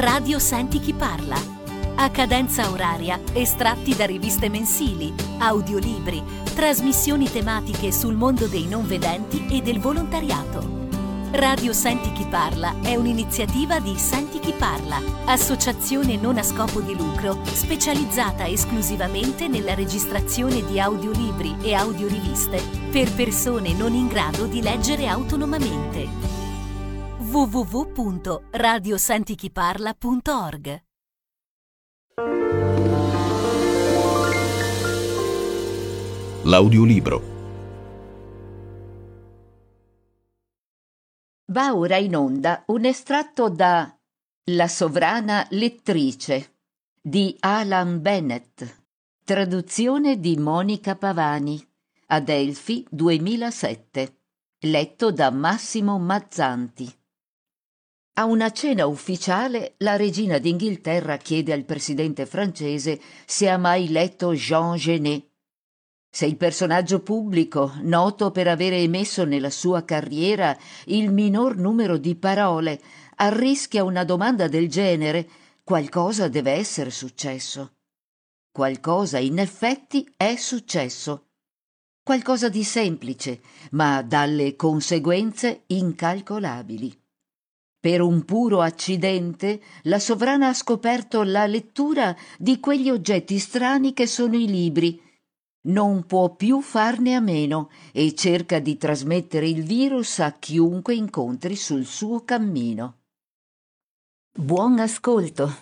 Radio Senti chi parla. A cadenza oraria, estratti da riviste mensili, audiolibri, trasmissioni tematiche sul mondo dei non vedenti e del volontariato. Radio Senti chi parla è un'iniziativa di Senti chi parla, associazione non a scopo di lucro specializzata esclusivamente nella registrazione di audiolibri e audioriviste per persone non in grado di leggere autonomamente. www.radiosentichiparla.org. L'audiolibro. Va ora in onda un estratto da La sovrana lettrice di Alan Bennett, traduzione di Monica Pavani, Adelphi 2007, letto da Massimo Mazzanti. A una cena ufficiale, la regina d'Inghilterra chiede al presidente francese se ha mai letto Jean Genet. Se il personaggio pubblico, noto per avere emesso nella sua carriera il minor numero di parole, arrischia una domanda del genere, qualcosa deve essere successo. Qualcosa in effetti è successo. Qualcosa di semplice, ma dalle conseguenze incalcolabili. Per un puro accidente, la sovrana ha scoperto la lettura di quegli oggetti strani che sono i libri. Non può più farne a meno e cerca di trasmettere il virus a chiunque incontri sul suo cammino. Buon ascolto.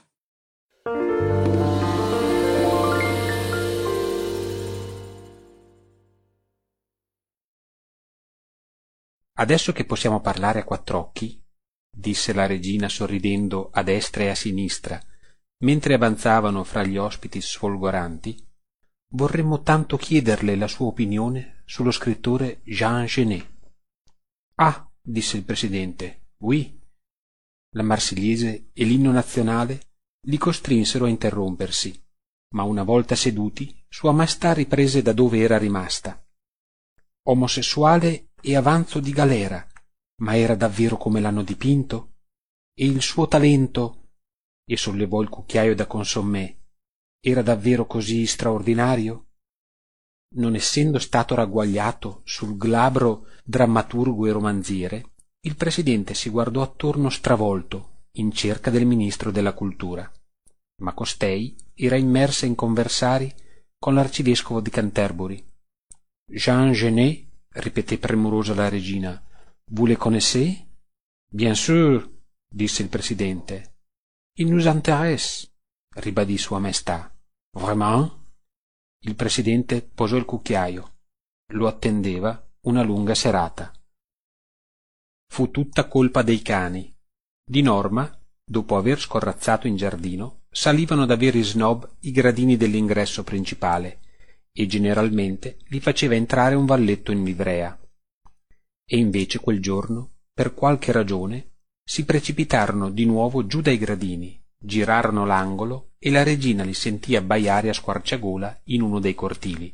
Adesso che possiamo parlare a quattr'occhi, disse la regina sorridendo a destra e a sinistra, mentre avanzavano fra gli ospiti sfolgoranti, vorremmo tanto chiederle la sua opinione sullo scrittore Jean Genet. Ah, disse il presidente, oui. La Marsigliese e l'inno nazionale li costrinsero a interrompersi, ma una volta seduti, Sua Maestà riprese da dove era rimasta. Omosessuale e avanzo di galera, ma era davvero come l'hanno dipinto? E il suo talento, e sollevò il cucchiaio da consommé, era davvero così straordinario? Non essendo stato ragguagliato sul glabro drammaturgo e romanziere, il presidente si guardò attorno stravolto, in cerca del ministro della cultura. Ma costei era immersa in conversari con l'arcivescovo di Canterbury. Jean Genet, ripeté premurosa la regina, vous le connaissez? Bien sûr, disse il presidente. Il nous intéresse, ribadì Sua Maestà. Vraiment? Il presidente posò il cucchiaio. Lo attendeva una lunga serata. Fu tutta colpa dei cani. Di norma, dopo aver scorrazzato in giardino, salivano da veri snob i gradini dell'ingresso principale e generalmente li faceva entrare un valletto in livrea. E invece quel giorno, per qualche ragione, si precipitarono di nuovo giù dai gradini, girarono l'angolo e la regina li sentì abbaiare a squarciagola in uno dei cortili.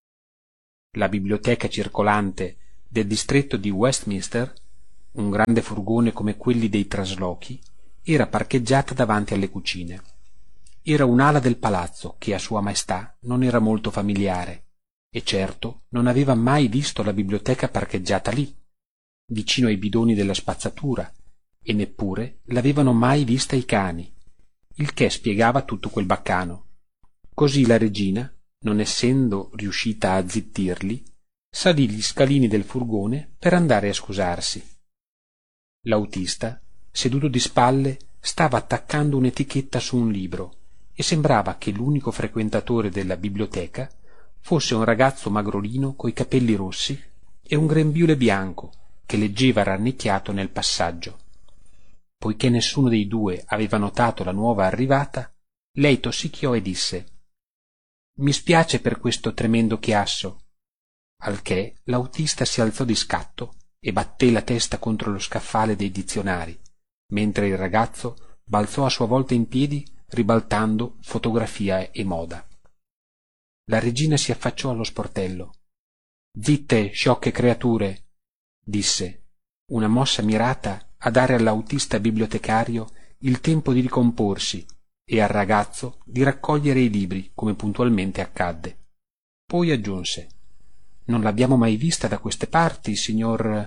La biblioteca circolante del distretto di Westminster, un grande furgone come quelli dei traslochi, era parcheggiata davanti alle cucine. Era un'ala del palazzo che a Sua Maestà non era molto familiare, e certo non aveva mai visto la biblioteca parcheggiata lì, vicino ai bidoni della spazzatura, e neppure l'avevano mai vista i cani, il che spiegava tutto quel baccano. Così la regina, non essendo riuscita a zittirli, salì gli scalini del furgone per andare a scusarsi. L'autista, seduto di spalle, stava attaccando un'etichetta su un libro e sembrava che l'unico frequentatore della biblioteca fosse un ragazzo magrolino coi capelli rossi e un grembiule bianco che leggeva rannicchiato nel passaggio. Poiché nessuno dei due aveva notato la nuova arrivata, lei tossicchiò e disse: «Mi spiace per questo tremendo chiasso», al che l'autista si alzò di scatto e batté la testa contro lo scaffale dei dizionari, mentre il ragazzo balzò a sua volta in piedi ribaltando fotografia e moda. La regina si affacciò allo sportello. «Zitte, sciocche creature», disse, una mossa mirata a dare all'autista bibliotecario il tempo di ricomporsi e al ragazzo di raccogliere i libri come puntualmente accadde. Poi aggiunse: «Non l'abbiamo mai vista da queste parti, signor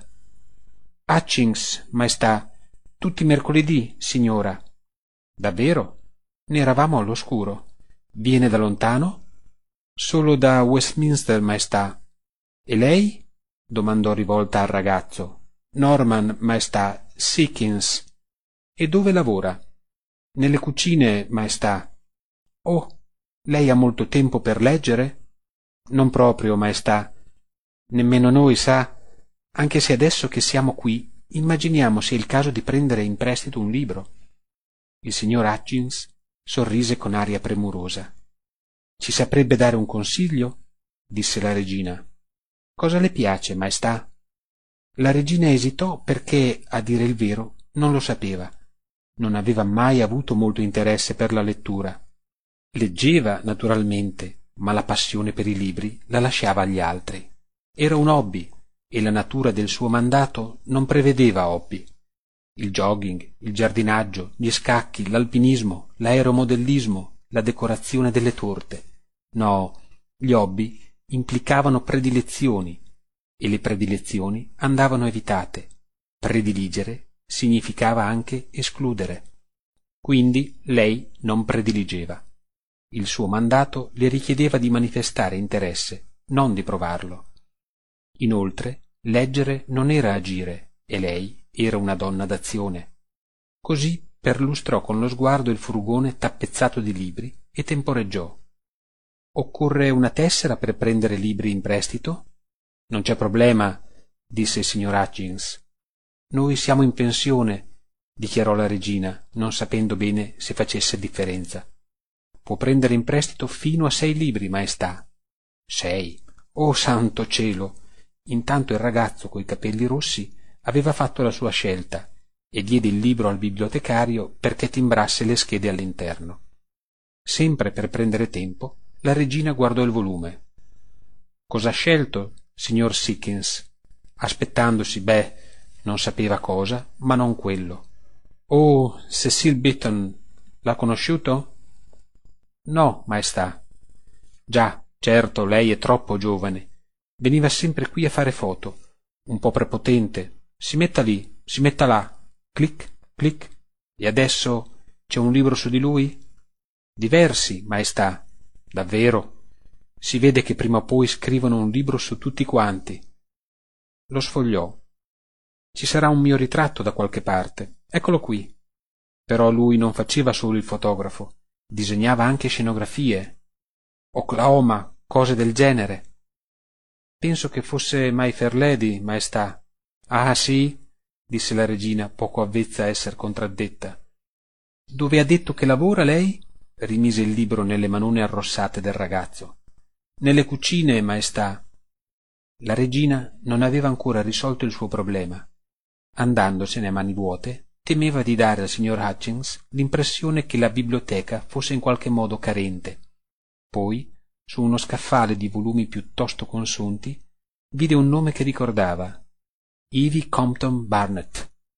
Hutchings, maestà. Tutti i mercoledì, signora». «Davvero? Ne eravamo all'oscuro. Viene da lontano?» «Solo da Westminster, maestà». «E lei?» domandò rivolta al ragazzo. «Norman, maestà, Sickins». «E dove lavora?» «Nelle cucine, maestà». «Oh, lei ha molto tempo per leggere?» «Non proprio, maestà. Nemmeno noi, sa. Anche se adesso che siamo qui, immaginiamo sia il caso di prendere in prestito un libro». Il signor Hutchins sorrise con aria premurosa. «Ci saprebbe dare un consiglio?» disse la regina. «Cosa le piace, maestà?» La regina esitò perché, a dire il vero, non lo sapeva. Non aveva mai avuto molto interesse per la lettura. Leggeva, naturalmente, ma la passione per i libri la lasciava agli altri. Era un hobby, e la natura del suo mandato non prevedeva hobby. Il jogging, il giardinaggio, gli scacchi, l'alpinismo, l'aeromodellismo, la decorazione delle torte. No, gli hobby implicavano predilezioni, e le predilezioni andavano evitate. Prediligere significava anche escludere. Quindi lei non prediligeva. Il suo mandato le richiedeva di manifestare interesse, non di provarlo. Inoltre, leggere non era agire, e lei era una donna d'azione. Così perlustrò con lo sguardo il furgone tappezzato di libri e temporeggiò. «Occorre una tessera per prendere libri in prestito?» «Non c'è problema», disse il signor Hutchins. «Noi siamo in pensione», dichiarò la regina, non sapendo bene se facesse differenza. «Può prendere in prestito fino a 6 libri, maestà». 6? Oh, santo cielo! Intanto il ragazzo coi capelli rossi aveva fatto la sua scelta e diede il libro al bibliotecario perché timbrasse le schede all'interno. Sempre per prendere tempo, la regina guardò il volume. «Cosa ha scelto, signor Sickins?» Aspettandosi, non sapeva cosa, ma non quello. «Oh, Cecil Beaton, l'ha conosciuto?» «No, maestà». «Già, certo, lei è troppo giovane. Veniva sempre qui a fare foto. Un po' prepotente. Si metta lì, si metta là. Clic, clic. E adesso c'è un libro su di lui?» «Diversi, maestà». «Davvero? Si vede che prima o poi scrivono un libro su tutti quanti». Lo sfogliò. «Ci sarà un mio ritratto da qualche parte. Eccolo qui». Però lui non faceva solo il fotografo, disegnava anche scenografie. Oklahoma, cose del genere. «Penso che fosse My Fair Lady, maestà». «Ah, sì?» disse la regina, poco avvezza a esser contraddetta. «Dove ha detto che lavora lei?» rimise il libro nelle manone arrossate del ragazzo. «Nelle cucine, maestà». La regina non aveva ancora risolto il suo problema. Andandosene a mani vuote, temeva di dare al signor Hutchins l'impressione che la biblioteca fosse in qualche modo carente. Poi, su uno scaffale di volumi piuttosto consunti, vide un nome che ricordava: Evie Compton Barnett.